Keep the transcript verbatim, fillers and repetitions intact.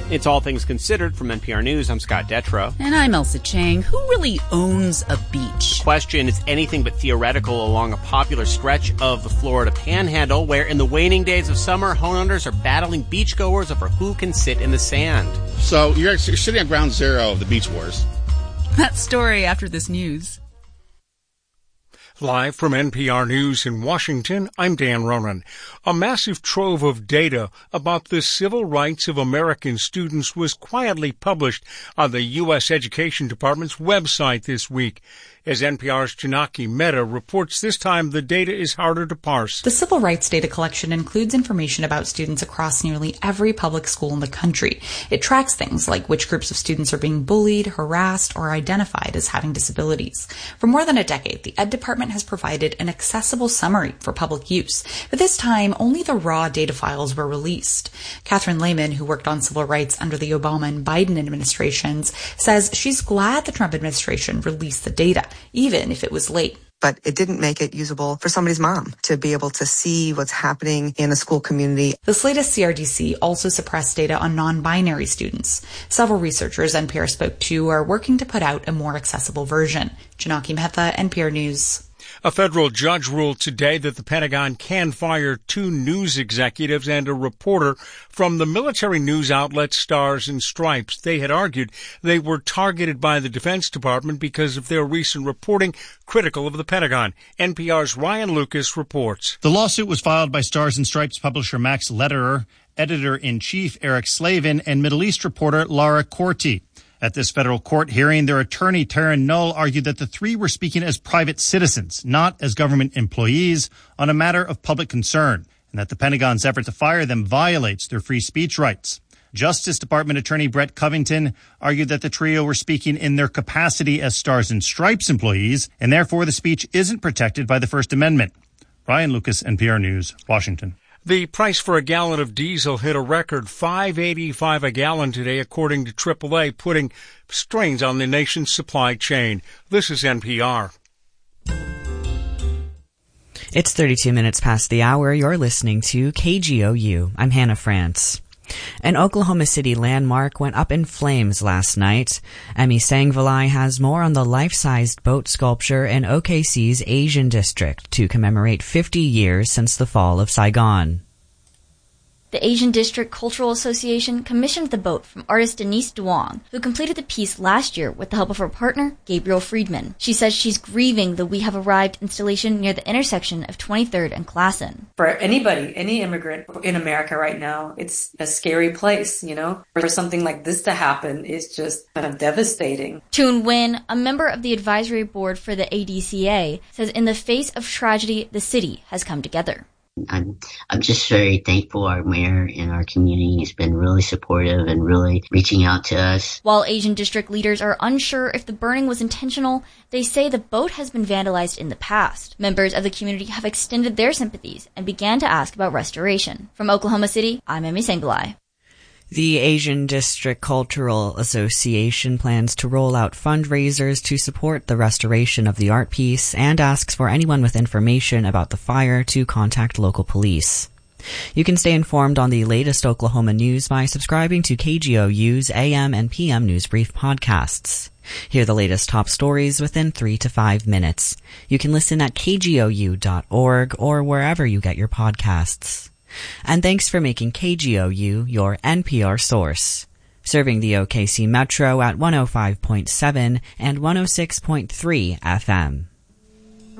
It's All Things Considered from N P R News. I'm Scott Detrow. And I'm Elsa Chang. Who really owns a beach? The question is anything but theoretical along a popular stretch of the Florida Panhandle, where in the waning days of summer, homeowners are battling beachgoers over who can sit in the sand. So you're, you're sitting at ground zero of the beach wars. That story after this news. Live from N P R News in Washington, I'm Dan Ronan. A massive trove of data about the civil rights of American students was quietly published on the U S Education Department's website this week. As N P R's Janaki Mehta reports, this time the data is harder to parse. The civil rights data collection includes information about students across nearly every public school in the country. It tracks things like which groups of students are being bullied, harassed, or identified as having disabilities. For more than a decade, the Ed Department has provided an accessible summary for public use, but this time only the raw data files were released. Catherine Lehman, who worked on civil rights under the Obama and Biden administrations, says she's glad the Trump administration released the data, even if it was late. But it didn't make it usable for somebody's mom to be able to see what's happening in the school community. This latest C R D C also suppressed data on non-binary students. Several researchers N P R spoke to are working to put out a more accessible version. Janaki Mehta, N P R News. A federal judge ruled today that the Pentagon can fire two news executives and a reporter from the military news outlet Stars and Stripes. They had argued they were targeted by the Defense Department because of their recent reporting critical of the Pentagon. N P R's Ryan Lucas reports. The lawsuit was filed by Stars and Stripes publisher Max Lederer, editor-in-chief Eric Slavin, and Middle East reporter Laura Corti. At this federal court hearing, their attorney, Taryn Null, argued that the three were speaking as private citizens, not as government employees, on a matter of public concern, and that the Pentagon's effort to fire them violates their free speech rights. Justice Department Attorney Brett Covington argued that the trio were speaking in their capacity as Stars and Stripes employees, and therefore the speech isn't protected by the First Amendment. Ryan Lucas, N P R News, Washington. The price for a gallon of diesel hit a record five dollars and eighty-five cents a gallon today, according to triple A, putting strains on the nation's supply chain. This is N P R. It's thirty-two minutes past the hour. You're listening to K G O U. I'm Hannah France. An Oklahoma City landmark went up in flames last night. Emmy Sangvalai has more on the life-sized boat sculpture in O K C's Asian District to commemorate fifty years since the fall of Saigon. The Asian District Cultural Association commissioned the boat from artist Denise Duong, who completed the piece last year with the help of her partner, Gabriel Friedman. She says she's grieving the We Have Arrived installation near the intersection of twenty-third and Classen. For anybody, any immigrant in America right now, it's a scary place, you know? For something like this to happen is just kind of devastating. Toon Win, a member of the advisory board for the A D C A, says in the face of tragedy, the city has come together. I'm I'm just very thankful our mayor and our community has been really supportive and really reaching out to us. While Asian district leaders are unsure if the burning was intentional, they say the boat has been vandalized in the past. Members of the community have extended their sympathies and began to ask about restoration. From Oklahoma City, I'm Emmy Sangvalai. The Asian District Cultural Association plans to roll out fundraisers to support the restoration of the art piece and asks for anyone with information about the fire to contact local police. You can stay informed on the latest Oklahoma news by subscribing to K G O U's A M and P M News Brief podcasts. Hear the latest top stories within three to five minutes. You can listen at K G O U dot org or wherever you get your podcasts. And thanks for making K G O U your N P R source. Serving the O K C Metro at one oh five point seven and one oh six point three F M.